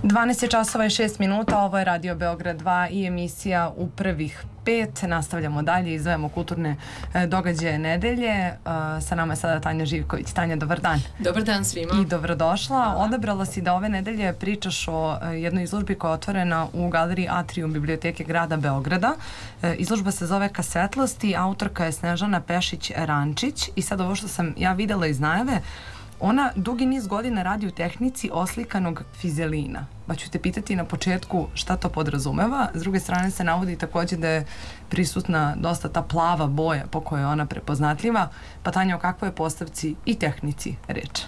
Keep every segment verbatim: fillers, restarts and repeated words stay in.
dvanaest je časova i šest minuta, ovo je Radio Beograd dva i emisija U prvih pet. Nastavljamo dalje, izdvajamo kulturne e, događaje nedelje. E, sa nama je sada Tanja Živković. Tanja, dobar dan. Dobar dan svima. I dobrodošla. Odabrala si da ove nedelje pričaš o e, jednoj izložbi koja je otvorena u galeriji Atrium biblioteke grada Beograda. E, izložba se zove Ka svetlosti, autorka je Snežana Pešić-Rančić i sad ovo što sam ja videla iz najave, ona dugi niz godina radi u tehnici oslikanog fizelina. Pa ću te pitati na početku šta to podrazumeva. S druge strane se navodi također da je prisutna dosta ta plava boja po kojoj je ona prepoznatljiva. Pa Tanja, o kakvoj je postavci i tehnici reč?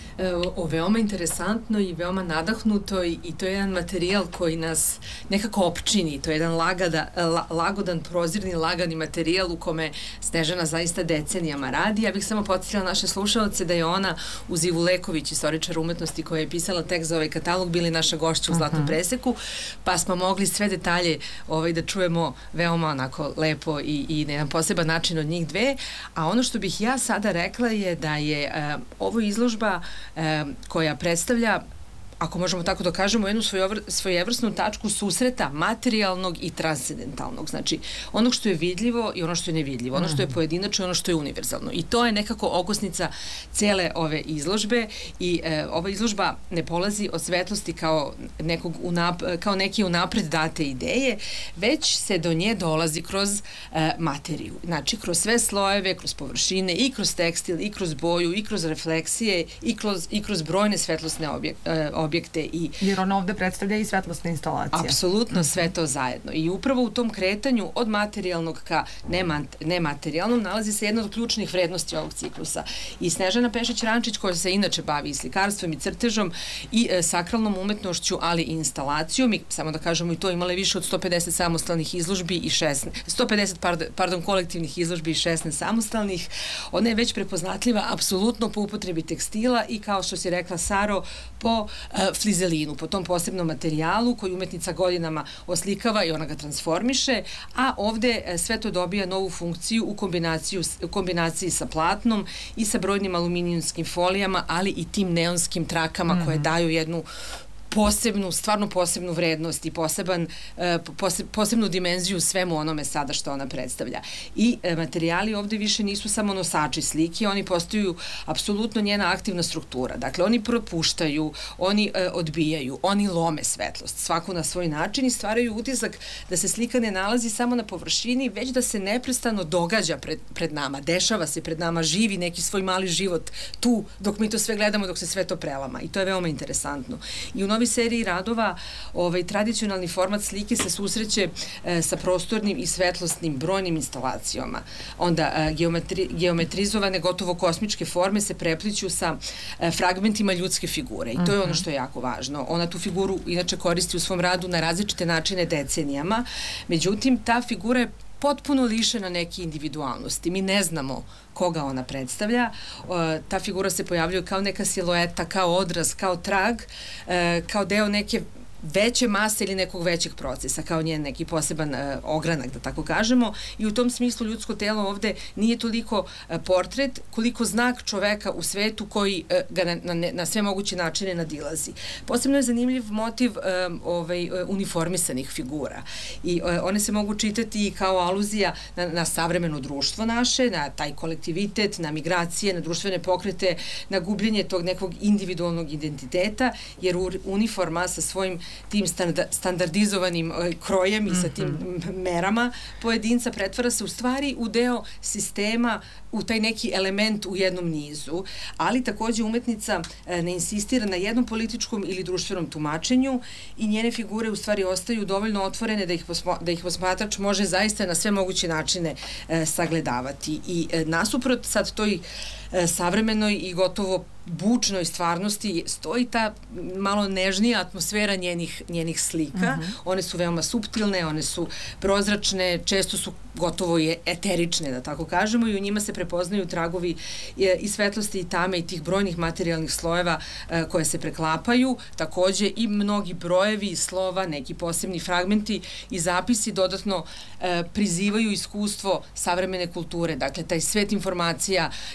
O veoma interesantno i veoma nadahnuto i, i to je jedan materijal koji nas nekako opčini. To je jedan lagada, la, lagodan, prozirni, lagani materijal u kome Snežana zaista decenijama radi. Ja bih samo podsjetila naše slušalce da je ona uz Ivu Leković, istoričar umetnosti koja je pisala tekst za ovaj katalog, bili naša gošća u Zlatnom preseku, pa smo mogli sve detalje ovaj, da čujemo veoma onako lepo i, i na jedan poseban način od njih dve. A ono što bih ja sada rekla je da je uh, ovo izložba E, koja predstavlja, ako možemo tako da kažemo, jednu svojevrsnu tačku susreta materijalnog i transcendentalnog. Znači, onog što je vidljivo i ono što je nevidljivo, ono što je pojedinačno i ono što je univerzalno. I to je nekako okosnica cele ove izložbe i e, ova izložba ne polazi od svetlosti kao, nekog unap, kao neke unapred date ideje, već se do nje dolazi kroz e, materiju. Znači, kroz sve slojeve, kroz površine, i kroz tekstil, i kroz boju, i kroz refleksije, i kroz, i kroz brojne svetlosne objekte, objekte i... Jer ona ovde predstavlja i svetlosne instalacije. Apsolutno sve to zajedno. I upravo u tom kretanju od materijalnog ka nematerijalnom nalazi se jedna od ključnih vrednosti ovog ciklusa. I Snežana Pešić-Rančić, koja se inače bavi i slikarstvom i crtežom i e, sakralnom umetnošću, ali i instalacijom, i samo da kažemo i to, imala je više od sto pedeset samostalnih izložbi i šesnaest, sto pedeset pardon, pardon, kolektivnih izložbi i šesnaest samostalnih. Ona je već prepoznatljiva apsolutno po upotrebi tekstila i, kao što si rekla, Saro, po flizelinu, po tom posebnom materijalu koji umetnica godinama oslikava i ona ga transformiše, a ovde sve to dobija novu funkciju u, u kombinaciji sa platnom i sa brojnim aluminijumskim folijama, ali i tim neonskim trakama mm-hmm. koje daju jednu posebnu, stvarno posebnu vrednost i poseban, pose, posebnu dimenziju svemu onome sada što ona predstavlja. I materijali ovde više nisu samo nosači slike, oni postaju apsolutno njena aktivna struktura. Dakle, oni propuštaju, oni e, odbijaju, oni lome svetlost, svaku na svoj način i stvaraju utisak da se slika ne nalazi samo na površini, već da se neprestano događa pred, pred nama, dešava se pred nama, živi neki svoj mali život tu, dok mi to sve gledamo, dok se sve to prelama. I to je veoma interesantno. I u novi seriji radova ovaj, tradicionalni format slike se susreće e, sa prostornim i svetlosnim brojnim instalacijama. Onda e, geometri, geometrizovane gotovo kosmičke forme se prepliću sa e, fragmentima ljudske figure i to je ono što je jako važno. Ona tu figuru inače koristi u svom radu na različite načine decenijama, međutim ta figura je potpuno lišena neke individualnosti. Mi ne znamo koga ona predstavlja. E, ta figura se pojavljuje kao neka silueta, kao odraz, kao trag, e, kao deo neke veće mase ili nekog većeg procesa, kao njen neki poseban e, ogranak, da tako kažemo. I u tom smislu ljudsko telo ovde nije toliko e, portret, koliko znak čoveka u svetu koji e, ga na, na, na sve moguće načine nadilazi. Posebno je zanimljiv motiv e, ovaj, uniformisanih figura. I e, one se mogu čitati kao aluzija na, na savremeno društvo naše, na taj kolektivitet, na migracije, na društvene pokrete, na gubljenje tog nekog individualnog identiteta, jer uniforma sa svojim tim standardizovanim krojem i sa tim merama pojedinca pretvara se u stvari u deo sistema, u taj neki element u jednom nizu, ali takođe umetnica ne insistira na jednom političkom ili društvenom tumačenju i njene figure u stvari ostaju dovoljno otvorene da ih, da ih posmatrač može zaista na sve moguće načine e, sagledavati. I e, nasuprot sad toj e, savremenoj i gotovo bučnoj stvarnosti stoji ta malo nežnija atmosfera njenih, njenih slika. Uh-huh. One su veoma suptilne, one su prozračne, često su gotovo i eterične, da tako kažemo, i u njima se prepoznaju tragovi i svetlosti i tame i tih brojnih materijalnih slojeva e, koje se preklapaju, takođe i mnogi brojevi, slova, neki posebni fragmenti i zapisi dodatno e, prizivaju iskustvo savremene kulture. Dakle, taj svet informacija, tih brojnih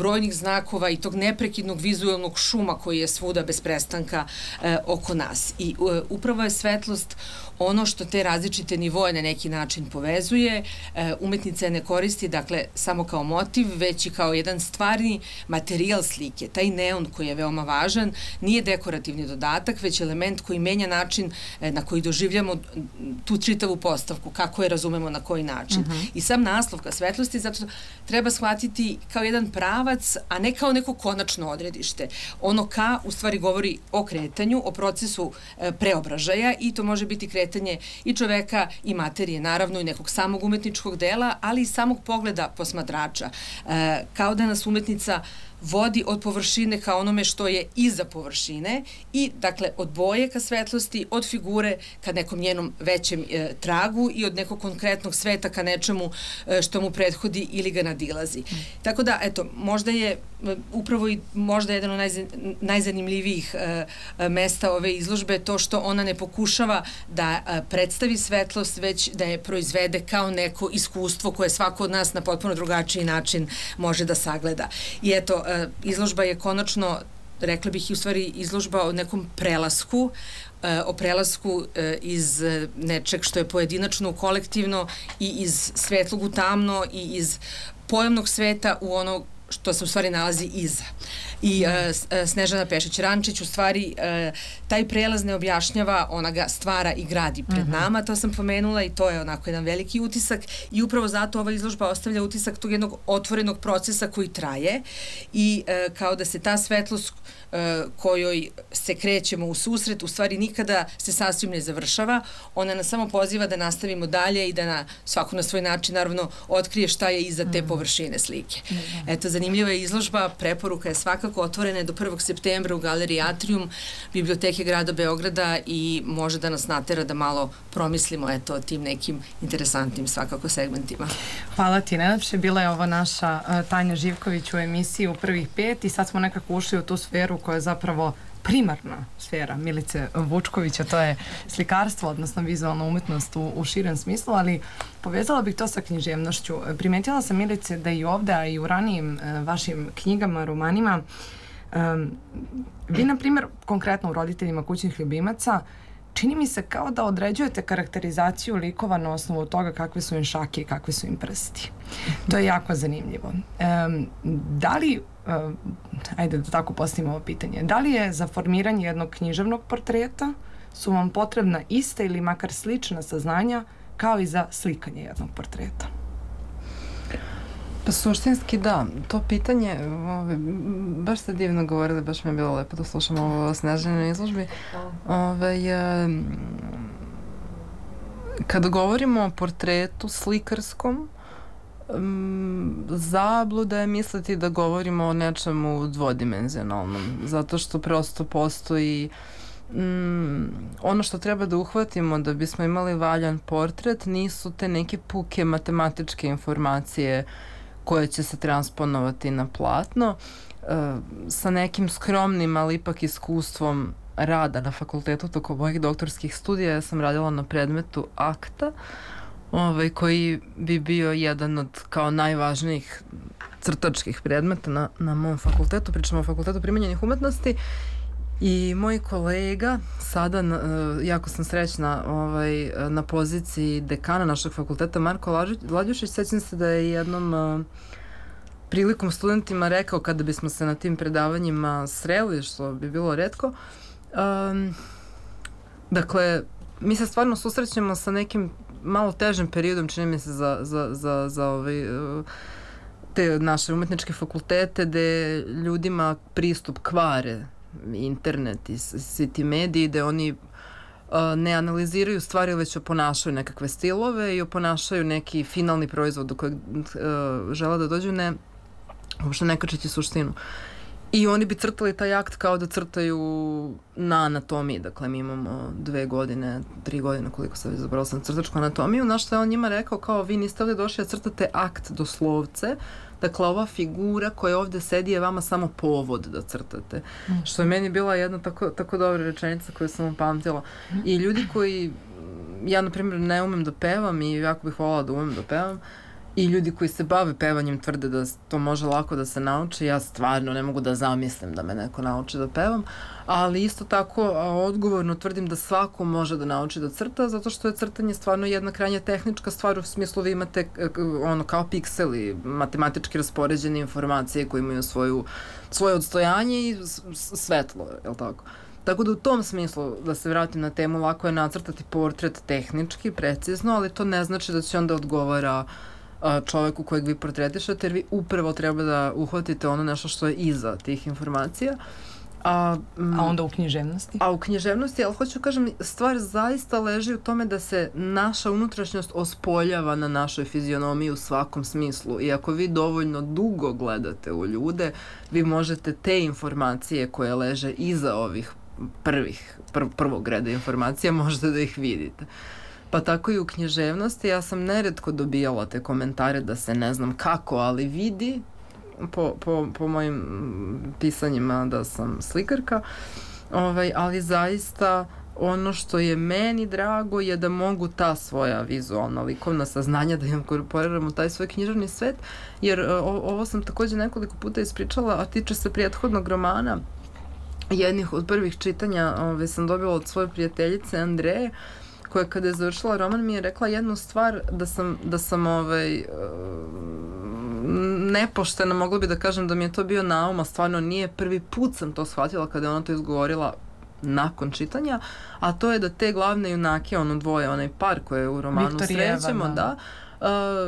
brojnih znakova i tog neprekidnog vizualnog šuma koji je svuda bez prestanka e, oko nas. I e, upravo je svetlost ono što te različite nivoje na neki način povezuje. E, umetnica je ne koristi, dakle, samo kao motiv, već i kao jedan stvarni materijal slike. Taj neon koji je veoma važan nije dekorativni dodatak, već element koji menja način e, na koji doživljamo tu čitavu postavku, kako je razumemo na koji način. Uh-huh. I sam naslov ka svetlosti, zato treba shvatiti kao jedan pravac, a ne kao neko konačno odredište. Ono ka, u stvari, govori o kretanju, o procesu e, preobražaja i to može biti kretanje i čoveka i materije, naravno i nekog samog umetničkog dela, ali i samog pogleda posmatrača. E, kao da nas umetnica vodi od površine ka onome što je iza površine i, dakle, od boje ka svetlosti, od figure ka nekom njenom većem e, tragu i od nekog konkretnog sveta ka nečemu e, što mu prethodi ili ga nadilazi. Mm. Tako da, eto, možda je e, upravo i možda jedan od najzan, najzanimljivijih e, mesta ove izložbe to što ona ne pokušava da e, predstavi svetlost, već da je proizvede kao neko iskustvo koje svako od nas na potpuno drugačiji način može da sagleda. I eto, izložba je konačno, rekla bih i u stvari izložba o nekom prelasku, o prelasku iz nečeg što je pojedinačno u kolektivno i iz svetlog u tamno i iz pojamnog sveta u ono što se u stvari nalazi iza. I uh, Snežana Pešić-Rančić u stvari uh, taj prelaz ne objašnjava, ona ga stvara i gradi pred uh-huh. nama, to sam pomenula i to je onako jedan veliki utisak i upravo zato ova izložba ostavlja utisak tog jednog otvorenog procesa koji traje i uh, kao da se ta svetlost uh, kojoj se krećemo u susret u stvari nikada se sasvim ne završava, ona nas samo poziva da nastavimo dalje i da na svako na svoj način naravno otkrije šta je iza te površine slike. Uh-huh. Eto, zanimljiva je izložba, preporuka je svakako, otvorena je do prvog septembra u galeriji Atrium Biblioteke grada Beograda i može da nas natera da malo promislimo eto o tim nekim interesantnim svakako segmentima. Hvala ti najlepše, bila je ovo naša uh, Tanja Živković u emisiji U prvih pet i sad smo nekako ušli u tu sferu koja je zapravo primarna sfera Milice Vučkovića, to je slikarstvo, odnosno vizualna umetnost u, u širem smislu, ali povezala bih to sa književnošću. Primetila sam, Milice, da i ovde, a i u ranijim e, vašim knjigama, romanima, e, vi, na primjer, konkretno u Roditeljima kućnih ljubimaca, čini mi se kao da određujete karakterizaciju likova na osnovu toga kakve su im šake i kakve su im prsti. To je jako zanimljivo. E, da li Uh, ajde da tako postavimo ovo pitanje. Da li je za formiranje jednog književnog portreta su vam potrebna ista ili makar slična saznanja kao i za slikanje jednog portreta? Pa suštinski da. To pitanje, ove, baš ste divno govorili, baš mi je bilo lepo da slušam ovo o Snežanoj izložbi. Ove, je, kada govorimo o portretu slikarskom, Um, zabluda je misliti da govorimo o nečemu dvodimenzionalnom, zato što prosto postoji um, ono što treba da uhvatimo da bismo imali valjan portret nisu te neke puke matematičke informacije koje će se transponovati na platno. Uh, sa nekim skromnim, ali ipak iskustvom rada na fakultetu tokom mojih doktorskih studija ja sam radila na predmetu akta, Ovaj, koji bi bio jedan od kao najvažnijih crtačkih predmeta na, na mom fakultetu, pričamo o fakultetu primenjenih umetnosti i moj kolega sada, na, jako sam srećna ovaj, na poziciji dekana našeg fakulteta Marko Ladjušić, sećam se da je jednom uh, prilikom studentima rekao kada bismo se na tim predavanjima sreli, što bi bilo retko, um, dakle, mi se stvarno susrećemo sa nekim malo težim periodom, čini mi se, za, za, za, za ovaj, te naše umetničke fakultete, gde ljudima pristup kvare internet i svi ti mediji, gde oni uh, ne analiziraju stvari, već oponašaju nekakve stilove i oponašaju neki finalni proizvod do kojeg uh, žele da dođu, ne uopšte ne kačeći suštinu. I oni bi crtali taj akt kao da crtaju na anatomiji. Dakle, mi imamo dve godine, tri godine, koliko sam izabrala sam crtačku anatomiju, na što je on njima rekao kao vi niste ovdje došli da crtate akt doslovce, dakle ova figura koja ovdje sedi je vama samo povod da crtate. Mm. Što je meni bila jedna tako, tako dobra rečenica koju sam upamtila. I ljudi koji, ja na primjer ne umem da pevam i jako bih voljela da umem da pevam, I ljudi koji se bave pevanjem tvrde da to može lako da se nauči. Ja stvarno ne mogu da zamislim da me neko nauči da pevam, ali isto tako odgovorno tvrdim da svako može da nauči da crta, zato što je crtanje stvarno jedna krajnje tehnička stvar, u smislu vi imate ono kao pikseli, matematički raspoređene informacije koje imaju svoju, svoje odstojanje i svetlo, je li tako? Tako da u tom smislu, da se vratim na temu, lako je nacrtati portret tehnički, precizno, ali to ne znači da će onda odgovara čoveku kojeg vi portretišete, jer vi upravo treba da uhvatite ono nešto što je iza tih informacija. A, a onda u književnosti? A u književnosti, ali hoću kažem, stvar zaista leži u tome da se naša unutrašnjost ospoljava na našoj fizionomiji u svakom smislu. I ako vi dovoljno dugo gledate u ljude, vi možete te informacije koje leže iza ovih prvih, prv, prvog reda informacija, možete da ih vidite. Pa tako i u književnosti, ja sam neretko dobijala te komentare da se ne znam kako, ali vidi po, po, po mojim pisanjima da sam slikarka, ovaj, ali zaista ono što je meni drago je da mogu ta svoja vizualna likovna saznanja da inkorporiram u taj svoj književni svet, jer o, ovo sam takođe nekoliko puta ispričala, a tiče se prethodnog romana. Jednih od prvih čitanja ovaj, sam dobila od svoje prijateljice Andreje, koja kada je završila roman mi je rekla jednu stvar da sam, da sam ovaj, nepoštena, mogla bi da kažem da mi je to bio naum, a stvarno nije, prvi put sam to shvatila kada je ona to izgovorila nakon čitanja, a to je da te glavne junake, ono dvoje, onaj par koje u romanu Viktor srećemo, da, Uh,